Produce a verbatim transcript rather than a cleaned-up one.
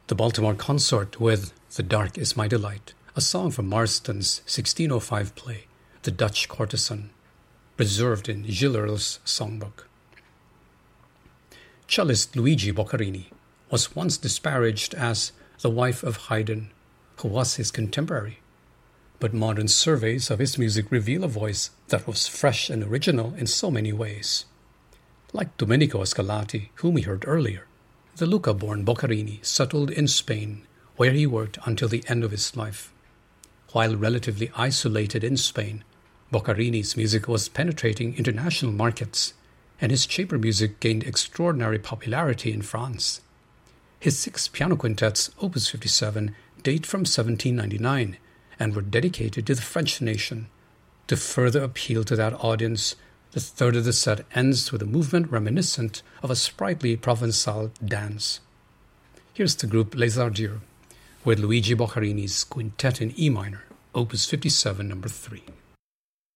The Baltimore Consort with The Dark Is My Delight, a song from Marston's sixteen oh five play, The Dutch Courtesan, preserved in Gilles' songbook. Cellist Luigi Boccherini was once disparaged as the wife of Haydn, who was his contemporary. But modern surveys of his music reveal a voice that was fresh and original in so many ways. Like Domenico Scarlatti, whom we heard earlier, the Lucca-born Boccherini settled in Spain, where he worked until the end of his life. While relatively isolated in Spain, Boccherini's music was penetrating international markets, and his chamber music gained extraordinary popularity in France. His six piano quintets, Opus fifty-seven, date from seventeen ninety-nine and were dedicated to the French nation. To further appeal to that audience, the third of the set ends with a movement reminiscent of a sprightly Provençal dance. Here's the group Les Ardieux with Luigi Boccherini's Quintet in E minor, Opus fifty-seven, number three.